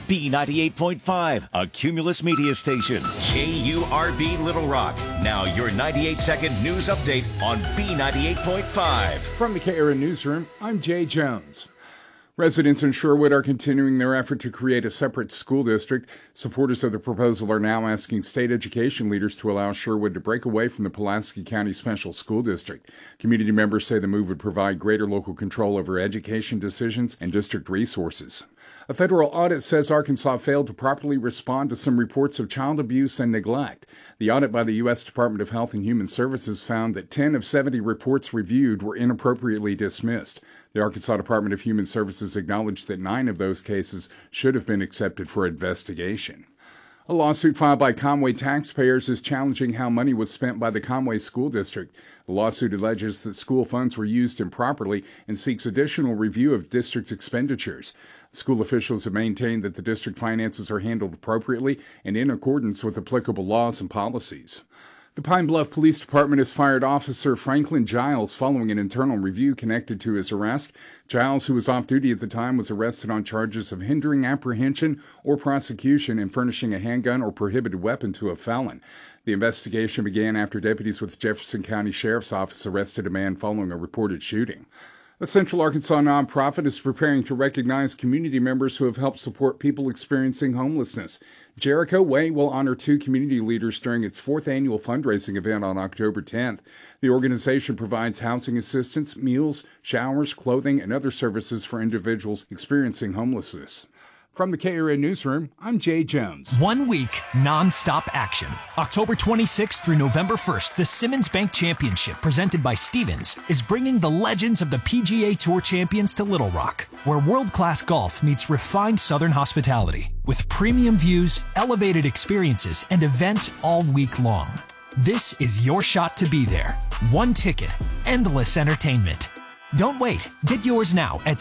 B98.5, a Cumulus media station. KURB Little Rock. Now your 98-second news update on B98.5. From the KRN Newsroom, I'm Jay Jones. Residents in Sherwood are continuing their effort to create a separate school district. Supporters of the proposal are now asking state education leaders to allow Sherwood to break away from the Pulaski County Special School District. Community members say the move would provide greater local control over education decisions and district resources. A federal audit says Arkansas failed to properly respond to some reports of child abuse and neglect. The audit by the U.S. Department of Health and Human Services found that 10 of 70 reports reviewed were inappropriately dismissed. The Arkansas Department of Human Services acknowledged that 9 of those cases should have been accepted for investigation. A lawsuit filed by Conway taxpayers is challenging how money was spent by the Conway School District. The lawsuit alleges that school funds were used improperly and seeks additional review of district expenditures. School officials have maintained that the district finances are handled appropriately and in accordance with applicable laws and policies. The Pine Bluff Police Department has fired Officer Franklin Giles following an internal review connected to his arrest. Giles, who was off duty at the time, was arrested on charges of hindering apprehension or prosecution and furnishing a handgun or prohibited weapon to a felon. The investigation began after deputies with Jefferson County Sheriff's Office arrested a man following a reported shooting. A Central Arkansas nonprofit is preparing to recognize community members who have helped support people experiencing homelessness. Jericho Way will honor 2 community leaders during its 4th annual fundraising event on October 10th. The organization provides housing assistance, meals, showers, clothing, and other services for individuals experiencing homelessness. From the KRN Newsroom, I'm Jay Jones. 1 week, non-stop action. October 26th through November 1st, the Simmons Bank Championship, presented by Stevens, is bringing the legends of the PGA Tour champions to Little Rock, where world-class golf meets refined Southern hospitality, with premium views, elevated experiences, and events all week long. This is your shot to be there. 1 ticket, endless entertainment. Don't wait. Get yours now at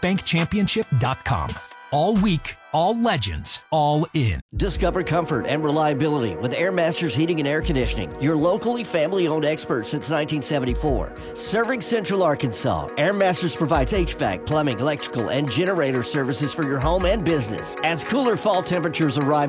SimmonsBankChampionship.com. All week, all legends, all in. Discover comfort and reliability with Air Masters Heating and Air Conditioning, your locally family-owned expert since 1974. Serving Central Arkansas, Air Masters provides HVAC, plumbing, electrical, and generator services for your home and business. As cooler fall temperatures arrive